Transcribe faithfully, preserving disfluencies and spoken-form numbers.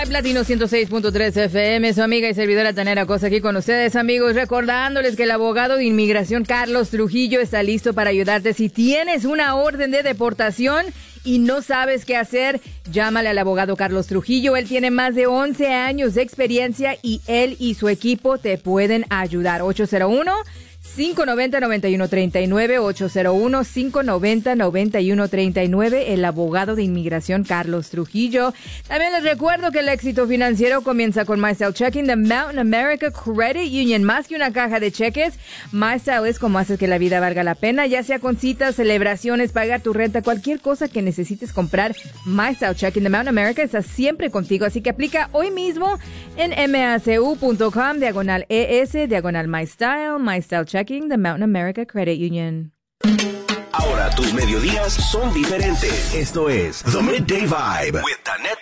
Top Latino ciento seis punto tres F M, su amiga y servidora Tanera Cosa aquí con ustedes, amigos, recordándoles que el abogado de inmigración Carlos Trujillo está listo para ayudarte. Si tienes una orden de deportación y no sabes qué hacer, llámale al abogado Carlos Trujillo. Él tiene más de once años de experiencia y él y su equipo te pueden ayudar. ocho cero uno, cinco nueve cero, nueve uno tres nueve, ocho cero uno, cinco nueve cero, nueve uno tres nueve, el abogado de inmigración Carlos Trujillo. También les recuerdo que el éxito financiero comienza con MyStyle Checking de Mountain America Credit Union. Más que una caja de cheques, MyStyle es como haces que la vida valga la pena, ya sea con citas, celebraciones, pagar tu renta, cualquier cosa que necesites comprar. MyStyle Checking de Mountain America está siempre contigo, así que aplica hoy mismo en macu.com, diagonal ES, diagonal MyStyle, MyStyle Checking de Mountain America Credit Union. Ahora tus mediodías son diferentes. Esto es The Midday Vibe with Tanette